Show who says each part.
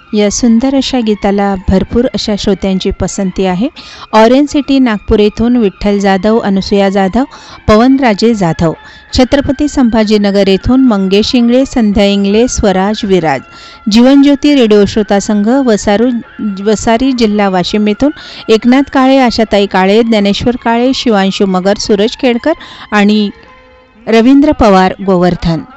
Speaker 1: या सुंदर अशा गीताला भरपूर अशा श्रोत्यांची पसंती आहे। ऑरेंज सिटी नागपूर येथून विठ्ठल जाधव, अनुसुया जाधव, पवनराजे जाधव, छत्रपती संभाजीनगर येथून मंगेश इंगळे, संध्या इंगळे, स्वराज विराज, जीवनज्योती रेडिओ श्रोता संघ वसारी जिल्हा वाशिम येथून एकनाथ काळे, आशाताई काळे, ज्ञानेश्वर काळे, शिवांशू मगर, सूरज खेडकर आणि रवींद्र पवार गोवर्धन।